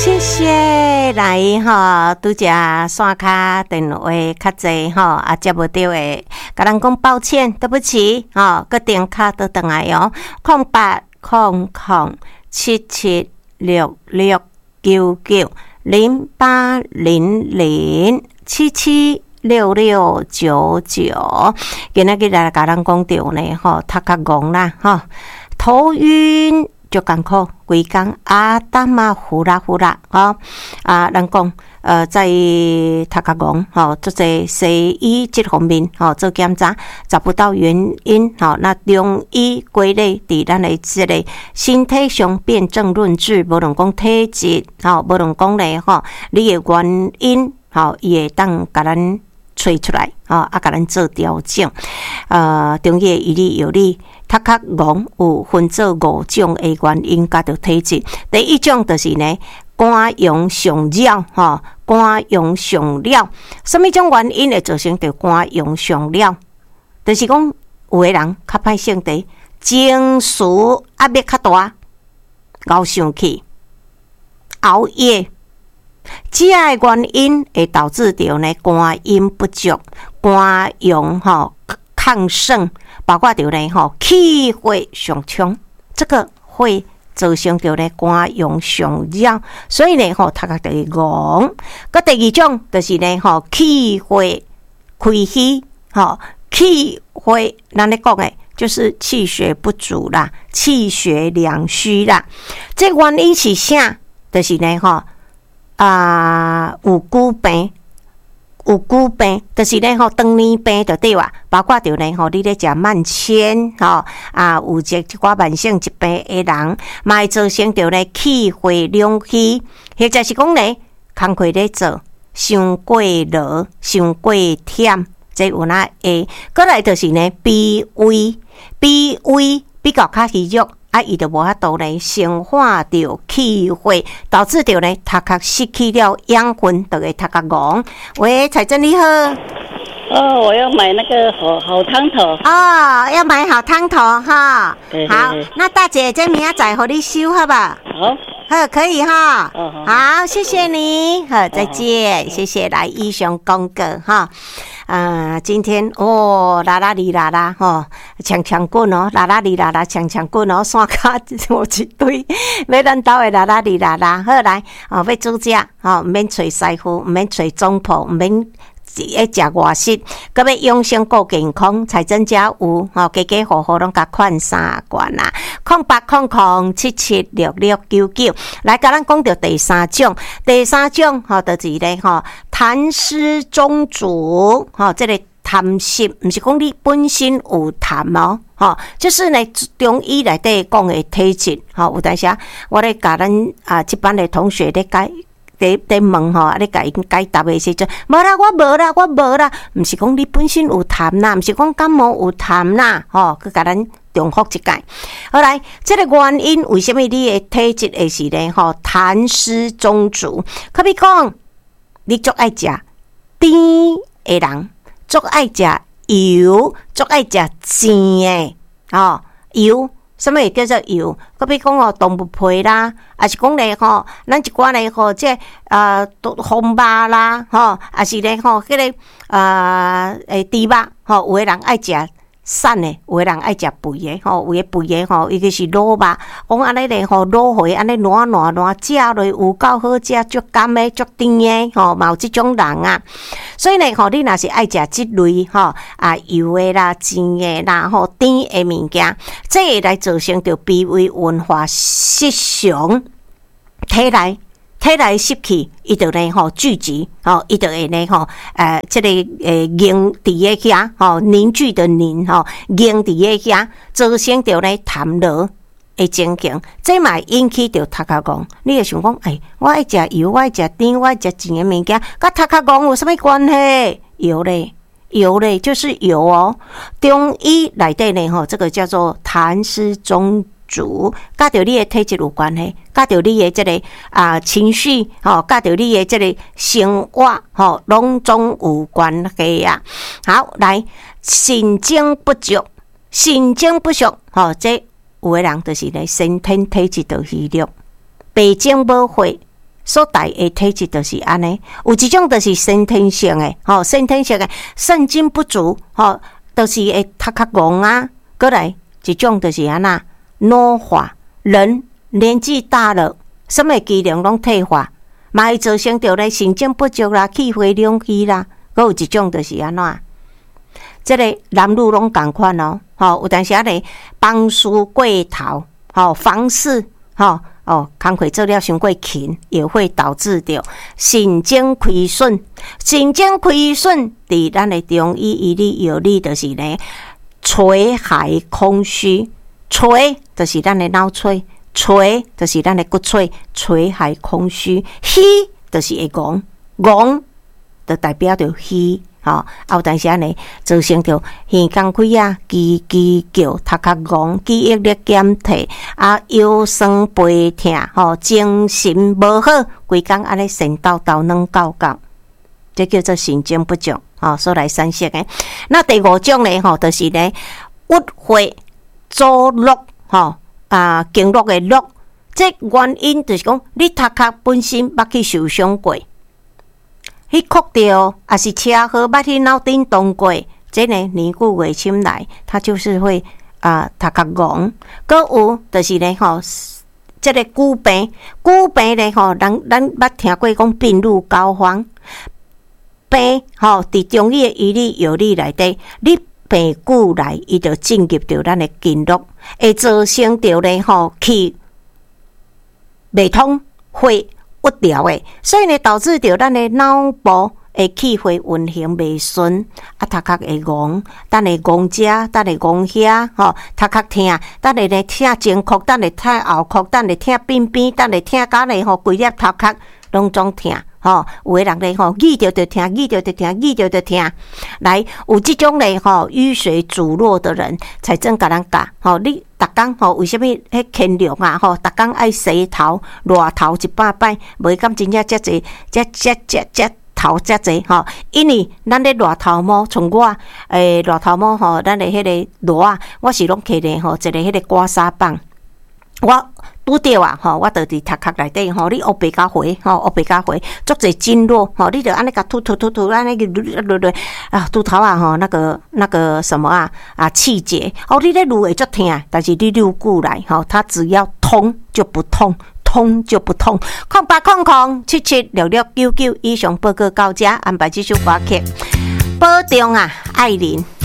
谢谢来哈，拄只线卡电话较济哈，接无到的，甲人讲抱歉，对不起哈，个电卡倒转来哦，0800776699，今仔日来甲人讲着呢吼，头壳戆啦吼，头晕。就艰苦，规工打嘛呼啦呼啦人讲在头壳戆做这西医这方面做检查找不到原因那中医归类伫咱的这个身体上辨证论治，无论讲体质无论讲咧你的原因伊会当甲咱找出来甲咱做调整。中医一理有理，头壳戆有分做5种的原因，甲着体质。第一种就是呢，肝阳上扰肝阳上扰。什么种原因会造成着肝阳上扰？就是讲有的人较歹性地情绪压力较大，熬上去，熬夜。这个原因会导致着呢肝阴不足，肝阳亢盛，包括着呢气血上冲，这个会造成着呢肝阳上扰，所以呢头壳就会戆。个第二种就是呢气血亏虚气血咱咧讲诶，就是气血不足啦，气血两虚啦。这原因是啥？就是呢有骨病，就是呢当年病就对哇，包括着呢你咧食慢纤有一寡慢性疾病的人，嘛会造成着呢气血两虚，或者是讲呢工课咧做伤过劳、伤过忝，这有哪会？过来就是呢脾胃比较虚弱。伊就无法度呢消化着气血，导致着呢头壳失去了养分，就会头壳戆。喂，彩珍你好。 我要买那个好汤头。 要买好汤头哈。好，那大姐这明仔载互你收好吧？好，可以哈。好，谢谢你。好，再见。谢谢来医生讲过哈。今天啦啦哩啦啦强强棍啦啦哩啦啦强强棍山卡我一堆，要咱兜的啦啦哩啦啦。好来要煮食毋免找师傅，毋免找总铺，毋免食外食，搁要养生顾健康，财政家有家家户户拢甲款3罐啦，0800776699。来，甲咱讲到第三种，就是咧痰湿中阻这个痰湿，毋是讲你本身有痰就是呢中医内底讲的体质有当时我咧甲咱这班的同学咧在问你甲因解答的时阵，无啦，我无啦，毋是讲你本身有痰啦，毋是讲感冒有痰啦，去甲咱重复一解。好来，这个原因为什么你的体质会是呢？痰湿中阻，可比讲，你足爱食甜的人，足爱食油，足爱食甜的油。什么叫做油？可比讲动物皮啦，还是讲咧咱一寡咧这红肉啦还是咧迄个猪肉有的人爱食瘦的，有的人爱食肥的有的肥的伊就是卤肉，讲安尼咧卤回安尼烂食落有够好食，足甘的足甜的嘛有这种人啊。所以呢你若是爱食这类油的啦、甜的啦、甜的物件，这会来造成着脾胃运化失常，体内湿气，伊就呢聚集伊就会呢这个凝伫遐凝聚的凝凝伫遐，造成着呢痰瘻的情形，这嘛引起着头壳戆。你会想讲，我爱食油，我爱食甜，我爱食甜的物件，甲头壳戆有啥物关系？油嘞，就是油中医内底呢这个叫做痰湿中阻，甲着你的体质有关系，甲着你的这个情绪甲着你的这个生活拢总有关系啊。好，来肾精不足这有的人就是呢先天体质就虚弱，白精无血， 所带的体质就是安尼，有一种就是先天性的，先天性的肾精不足，就是会头壳戆啊。过来一种就是安那老化，人年纪大了，什么机能拢退化，嘛会造成着咧肾精不足啦、气血两虚啦。搁有一种就是安怎，这个男女拢同款哦。有当时咧房事过头，房事工课做了伤过勤，也会导致着肾精亏损。肾精亏损，伫咱的中医医理药理就是呢，髓骸空虚。髓就是咱的脑髓，髓就是咱的骨髓，髓骸空虚。虚就是会戆，戆就代表着虚。有当时呢，造成着耳孔开啊、叽叽叫、头壳戆、记忆力减退腰酸背痛、精神无好，规工安尼神叨叨、软搞搞，这叫做肾精不足所来产生的。那第五种呢，就是呢郁血阻络经络的络，这原因就是讲你头壳本身捌去受伤过。迄哭着，也是车祸捌去脑震动过，这呢年久月深来，它就是会头壳戆。搁有就是呢这个骨病呢咱捌听过讲病入膏肓，病伫中医的医理药理内底，你病久来，伊就进入着咱的经络，会造成着呢气袂通血。不调的，所以呢，导致着咱的脑部的气血运行袂顺，头壳会戆，等会戆遮，等会戆遐，头壳痛，等会呢痛前壳，等会痛后壳，等会痛边边，等会痛到呢规粒头壳拢总痛。有的人咧遇着就痛，遇着就痛，遇着就痛。来，有这种咧淤水阻络的人，才真甲咱教你逐工为什么迄牵凉啊？逐工爱洗头、热头100摆，袂敢真正遮济，遮头遮济因为咱咧热头毛，从我热头毛咱咧迄个热啊，我是拢摕咧一个迄个刮痧棒。我拄着我就伫头壳内底你乌白甲回乌白甲回，足侪经络你就安尼甲吐，安尼拄头那个什么气节你咧撸会足痛，但是你撸久来它只要通就不痛。通就不痛，0800776699以上报告到这，安排这首歌曲，保重爱人。